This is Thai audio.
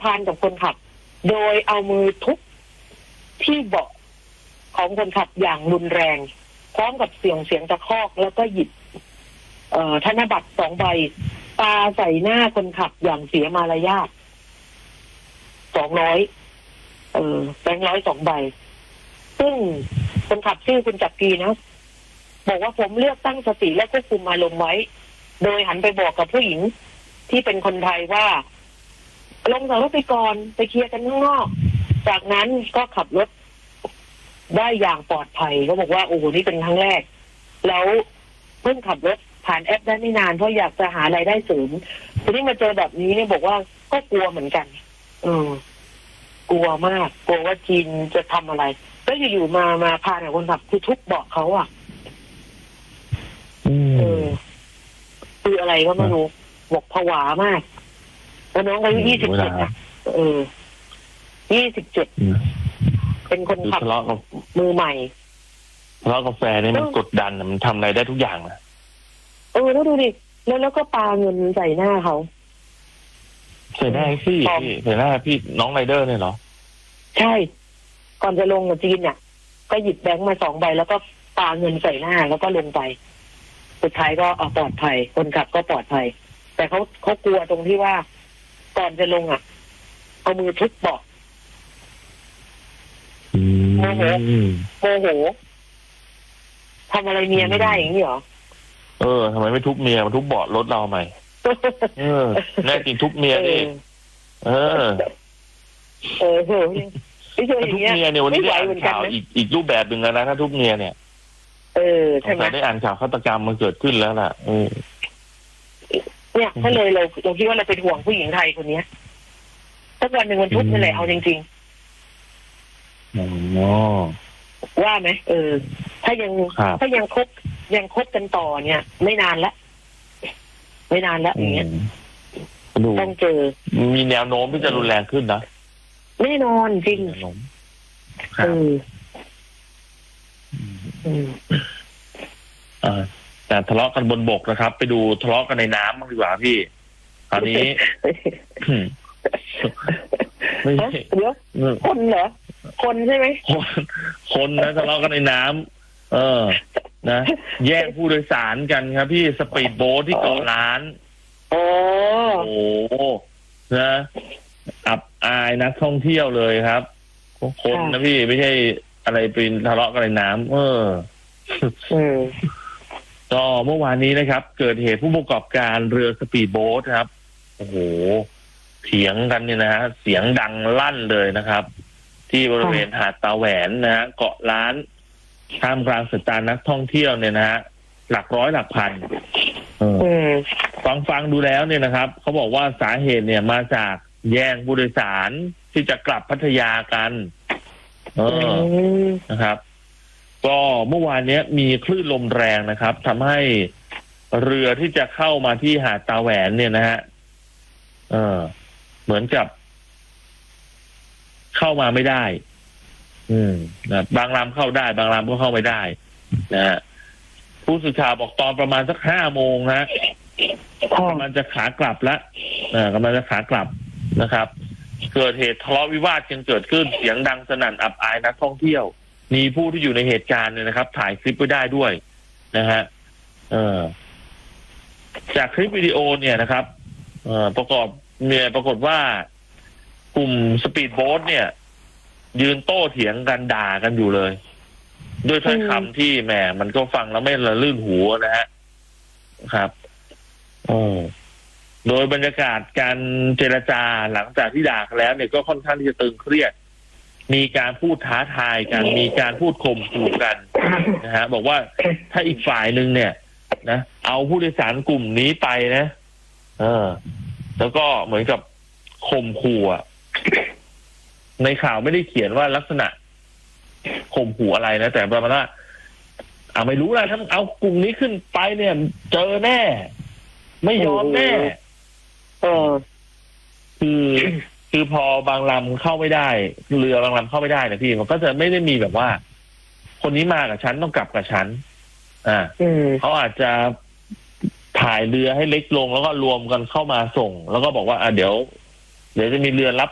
พานกับคนขับโดยเอามือทุบที่เบาะของคนขับอย่างรุนแรงพร้อมกับเสียงตะคอกแล้วก็หยิบธนบัตร2 ใบปาใส่หน้าคนขับอย่างเสียมารยาท200แบงค์100 2 ใบซึ่งคนขับชื่อคุณจักรีนะบอกว่าผมเลือกตั้งสติและควบคุมอารมณ์ไว้โดยหันไปบอกกับผู้หญิงที่เป็นคนไทยว่าลงจากรถไปก่อนไปเคลียร์กันข้างนอกจากนั้นก็ขับรถได้อย่างปลอดภัยเขาบอกว่าโอ้โหนี่เป็นครั้งแรกแล้วเพิ่งขับรถผ่านแอปได้ไม่นานเพราะอยากจะหารายได้เสริมทีนี้มาเจอแบบนี้เนี่ยบอกว่าก็กลัวเหมือนกันกลัวมากกลัวว่าจีนจะทำอะไรแล้วอยู่ๆมาพาคนขับคือทุบเบาะเขาอ่ะคืออะไรก็ไม่รู้บอกผวามากแล้วน้องอายุ27นะ27เป็นคนขับมือใหม่ทะเลาะกับแฟนนี่มันกดดันมันทำอะไรได้ทุกอย่างนะแล้วดูดิแล้วก็ปาเงินใส่หน้าเขาใส่หน้าพี่ใส่หน้าพี่น้องไรเดอร์เนี่ยเหรอใช่ก่อนจะลงกับจีนเนี่ยก็หยิบแบงค์มา2 ใบแล้วก็ปาเงินใส่หน้าแล้วก็ลงไปสุดท้ายก็ปลอดภัยคนขับก็ปลอดภัยแต่เขากลัวตรงที่ว่าก่อนจะลงเอามือทุบเบาะโมโหทำอะไรเมียไม่ได้อย่างนี้เหรอทำไมไม่ทุบเมียมาทุบเบาะรถเราใหม่แน่จริงทุบเมียดิทุบเมียเนี่ยวันนี้ได้อ่านข่าวอีกรูปแบบหนึ่งแล้วนะถ้าทุบเมียเนี่ยใช่ไหมได้อ่านข่าวฆาตกรรมมันเกิดขึ้นแล้วล่ะเนี่ยถ้าเลยเราคิดว่าเราเป็นห่วงผู้หญิงไทยคนนี้สักวันหนึ่งมันทุบนั่นแหละเอาจริงๆว่าไหมถ้ายังคบกันต่อเนี่ยไม่นานละอย่างเงี้ยต้องเจอมีแนวโน้มที่จะรุนแรงขึ้นนะแน่นอนจริงแต่ทะเลาะกันบนบกนะครับไปดูทะเลาะกันในน้ำบ้างดีกว่าพี่คราวนี้เดี๋ยวคนเหรอคนใช่ไหมคนนะทะเลาะกันในน้ำนะแย่งผู้โดยสารกันครับพี่สปีดโบ๊ทที่เกาะล้านโอ้นะอับอายนักท่องเที่ยวเลยครับคนนะพี่ไม่ใช่อะไรเป็นทะเลาะกันในน้ำก็เมื่อวานนี้นะครับเกิดเหตุผู้ประกอบการเรือสปีดโบ๊ทครับโอ้โหเถียงกันเนี่ยนะฮะเสียงดังลั่นเลยนะครับที่บริเวณหาดตาแหวนนะฮะเกาะล้านท่ามกลางสายตานักท่องเที่ยวเนี่ยนะฮะหลักร้อยหลักพันฟังดูแล้วเนี่ยนะครับเขาบอกว่าสาเหตุเนี่ยมาจากแย่งผู้โดยสารที่จะกลับพัทยากันนะครับก็เมื่อวานนี้มีคลื่นลมแรงนะครับทำให้เรือที่จะเข้ามาที่หาดตาแหวนเนี่ยนะฮะเหมือนกับเข้ามาไม่ได้นะบางลำเข้าได้บางลำก็เข้าไม่ได้นะฮะผู้สื่อข่าวบอกตอนประมาณสัก5 โมงนะกำลังจะขากลับแล้วกำลังจะขากลับนะครับเกิดเหตุทะเลาะวิวาทกันเกิดขึ้นเสียงดังสนั่นอับอายนักท่องเที่ยวมีผู้ที่อยู่ในเหตุการณ์เนี่ยนะครับถ่ายคลิปไว้ได้ด้วยนะฮะจากคลิปวิดีโอเนี่ยนะครับปรากฏว่ากลุ่มสปีดโบ๊ทเนี่ยยืนโต้เถียงกันด่ากันอยู่เลยด้วยถ้อยคำที่แหมมันก็ฟังแล้วไม่ละลื่นหูนะฮะครับโดยบรรยากาศการเจรจาหลังจากที่ด่ากันแล้วเนี่ยก็ค่อนข้างที่จะตึงเครียดมีการพูดท้าทายกันมีการพูดข่มขู่กันนะฮะบอกว่าถ้าอีกฝ่ายหนึ่งเนี่ยนะเอาผู้โดยสารกลุ่มนี้ไปนะแล้วก็เหมือนกับข่มขู่ในข่าวไม่ได้เขียนว่าลักษณะข่มขู่อะไรนะแต่ประมาณว่าไม่รู้นะถ้าเอากลุ่มนี้ขึ้นไปเนี่ยเจอแน่ไม่ยอมแน่คือพอบางลำเข้าไม่ได้เรือบางลำเข้าไม่ได้นะพี่มันก็จะไม่ได้มีแบบว่าคนนี้มากับฉันต้องกลับกับฉันเขาอาจจะถ่ายเรือให้เล็กลงแล้วก็รวมกันเข้ามาส่งแล้วก็บอกว่าเดี๋ยวจะมีเรือรับ